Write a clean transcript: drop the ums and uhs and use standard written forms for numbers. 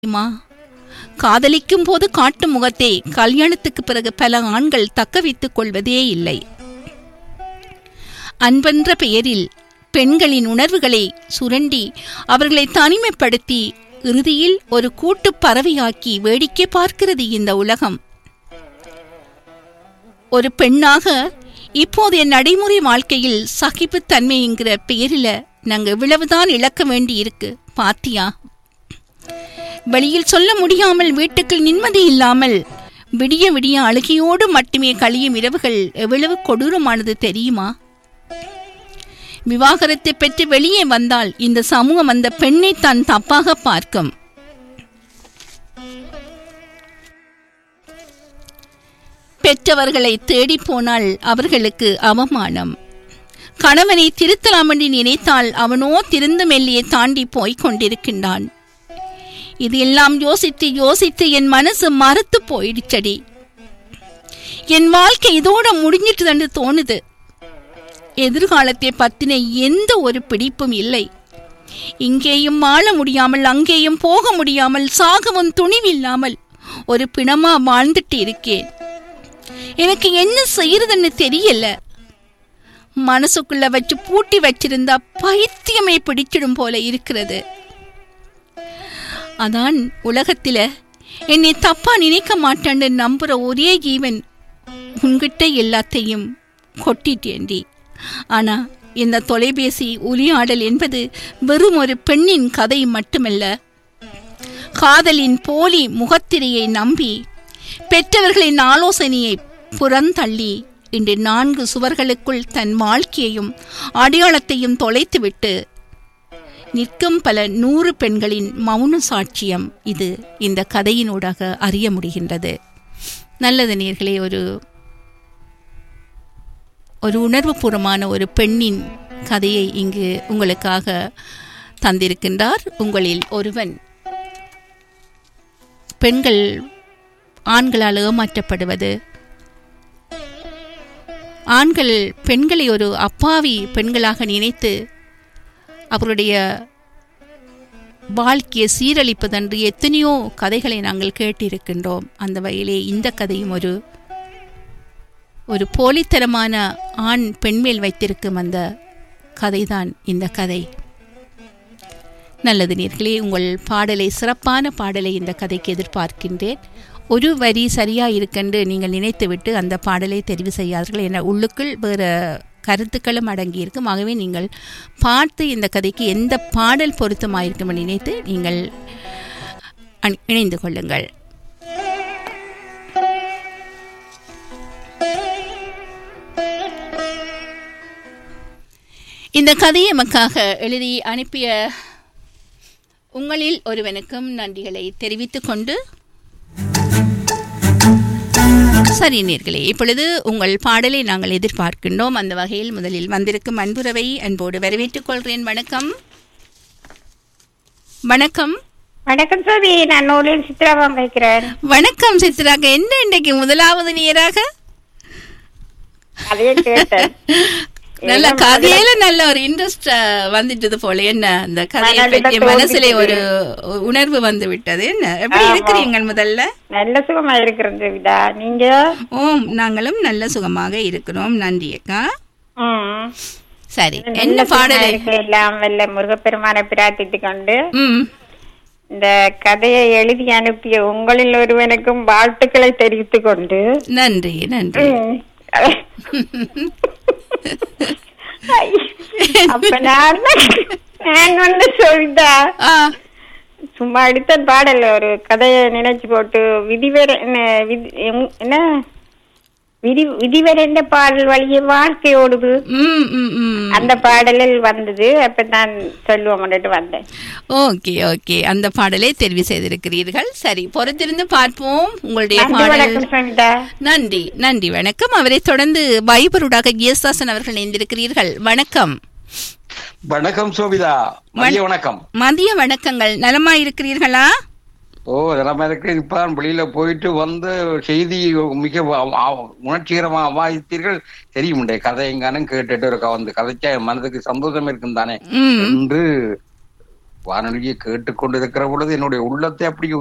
தெரியுமா? காதலிக்கும் போது காட்டும் முகத்தை கல்யாணத்துக்கு பிறகு பல ஆண்கள் தக்க வைத்துக் கொள்வதே இல்லை. அன்பென்ற பெயரில் பெண்களின் உணர்வுகளை சுரண்டி அவர்களை தனிமைப்படுத்தி இறுதியில் ஒரு கூட்டு பறவையாக்கி வேடிக்கை பார்க்கிறது இந்த உலகம். ஒரு பெண்ணாக இப்போதைய நடைமுறை வாழ்க்கையில் சகிப்புத்தன்மை என்கிற பெயரில நாங்க இவ்வளவுதான் இழக்க வேண்டி இருக்கு. பாத்தியா, வெளியில் சொல்ல முடியாமல் வீட்டுக்குள் நிம்மதி இல்லாமல் விடிய விடிய அழுகையோடு மட்டுமே கழியும் இரவுகள் எவ்வளவு கொடூரமானது தெரியுமா? விவாகரத்தை பெற்று வெளியே வந்தால் இந்த சமூகம் அந்த பெண்ணை தான் தப்பாக பார்க்கும். பெற்றவர்களை தேடி போனால் அவர்களுக்கு அவமானம். கணவனை திருத்தலாம் என்று நினைத்தால் அவனோ திருந்தும் எல்லையை தாண்டி போய்க் கொண்டிருக்கின்றான். இது எல்லாம் யோசித்து யோசித்து என் மனசு மறுத்து போயிடுச்சடி. என் வாழ்க்கை இதோட முடிஞ்சிட்டு என்று தோணுது. எதிர்காலத்தை பத்தின எந்த ஒரு பிடிப்பும் இல்லை. இங்கேயும் வாழ முடியாமல் அங்கேயும் போக முடியாமல் சாகவும் துணிவில்லாமல் ஒரு பிணமா வாழ்ந்துட்டு இருக்கேன். எனக்கு என்ன செய்யறதுன்னு தெரியல. மனசுக்குள்ள வச்சு பூட்டி வச்சிருந்தா பைத்தியமே பிடிச்சிடும் போல இருக்கிறது. அதான் உலகத்தில என்னை தப்பா நினைக்க மாட்டேன்னு நம்புற ஒரே ஜீவன் உன்கிட்ட எல்லாத்தையும் கொட்டிட்டேண்டி. ஆனா இந்த தொலைபேசி உரையாடல் என்பது வெறும் ஒரு பெண்ணின் கதை மட்டுமல்ல. காதலின் போலி முகத்திரையை நம்பி பெற்றவர்களின் ஆலோசனையை புறந்தள்ளி இன்று 4 சுவர்களுக்குள் தன் வாழ்க்கையையும் அடையாளத்தையும் தொலைத்துவிட்டு நிற்கும் பல 100 பெண்களின் மௌன சாட்சியம் இது இந்த கதையினூடாக அறிய முடிகின்றது. நல்லது நேயர்களே, ஒரு உணர்வுபூர்வமான ஒரு பெண்ணின் கதையை இங்கு உங்களுக்காக தந்திருக்கின்றார் உங்களில் ஒருவன். பெண்கள் ஆண்களால் ஏமாற்றப்படுவது, ஆண்கள் பெண்களை ஒரு அப்பாவி பெண்களாக நினைத்து அவருடைய வாழ்க்கையை சீரழிப்பதென்று எத்தனையோ கதைகளை நாங்கள் கேட்டிருக்கின்றோம். அந்த வகையிலே இந்த கதையும் ஒரு போலித்தனமான ஆண் பெண்மேல் வைத்திருக்கும் அந்த கதைதான் இந்த கதை. நல்லது நேயர்களே, உங்கள் பாடலை, சிறப்பான பாடலை இந்த கதைக்கு எதிர்பார்க்கின்றேன். ஒரு வரி சரியா இருக்கென்று நீங்கள் நினைத்துவிட்டு அந்த பாடலை தெரிவு செய்யாதீர்கள். என உள்ளுக்குள் வேறு கருத்துக்களும் அடங்கியிருக்கும். ஆகவே நீங்கள் பார்த்து இந்த கதைக்கு எந்த பாடல் பொருத்தமாயிருக்கும் நினைத்து நீங்கள் இணைந்து கொள்ளுங்கள். இந்த கதையை எமக்காக எழுதி அனுப்பிய உங்களில் ஒருவனுக்கும் நன்றிகளை தெரிவித்துக் கொண்டு, சரி நேயர்களே, இப்பொழுது உங்கள் பாடலை நாங்கள் எதிர்பார்க்கின்றோம். அந்த வகையில் முதலில் வந்திருக்கும் அன்புறவை அன்போடு வரவேற்றுக் கொள்கிறேன். வணக்கம். வணக்கம். வணக்கம் சோதி, நான் நூலில் சித்ராவாம் வைக்கிறேன். வணக்கம் சித்ராக, என்ன இன்றைக்கு முதலாவது நேராக? அதையே கேட்டேன். நல்ல கதையில நல்ல ஒரு இன்ட்ரெஸ்ட் வந்துட்டது போல. என்ன அந்த கதையை பற்றி மனசுல ஒரு உணர்வு வந்து விட்டது. என்ன, எப்படி இருக்கிறீங்க? முதல்ல நல்ல சுகமா இருக்கிறது விதா, நீங்க? ஓம், நாங்களும் நல்ல சுகமாக இருக்கிறோம். நன்றி அக்கா. சரி, என்ன பாடல்? எல்லாம் வல்ல முருகப்பெருமானை பிரார்த்தித்து கொண்டு இந்த கதையை எழுதி அனுப்பிய உங்களில் ஒருவனுக்கும் வாழ்த்துக்களை தெரிவித்துக் கொண்டு நன்றி. நன்றி. அப்ப நான் வந்து சொல்லிட்டா சும்மா எடுத்த பாடல் ஒரு கதையை நினைச்சு போட்டு விதிவரைந்த பாடல் வழியே வாழ்க்கையோடுது அந்த பாடலில் வந்தது. அப்ப நான் சொல்லுவோம் வந்தேன். ஓகே ஓகே, அந்த பாடலை தெரிவு செய்திருக்கிறீர்கள். சரி, பொறுத்திருந்து பார்ப்போம் உங்களுடைய பாடல். நன்றி நன்றி, வணக்கம். அவரை தொடர்ந்து வைபருடாக கியஸ்தாசன் அவர்கள் இணைந்திருக்கிறீர்கள். வணக்கம். வணக்கம் சோபிதா. மதிய வணக்கம். மதிய வணக்கங்கள். நலமா இருக்கிறீர்களா? நலமா இருக்கு. இப்பதான் வெளியில போயிட்டு வந்து செய்தி மிக உணர்ச்சிகரமா அவாய்த்தீர்கள். தெரியும் கதை எங்கானும் கேட்டுட்டு இருக்கா வந்து கதைச்சா மனதுக்கு சந்தோஷம் இருக்கும் தானே என்று வானொலியை கேட்டுக்கொண்டிருக்கிற பொழுது என்னுடைய உள்ளத்தை அப்படி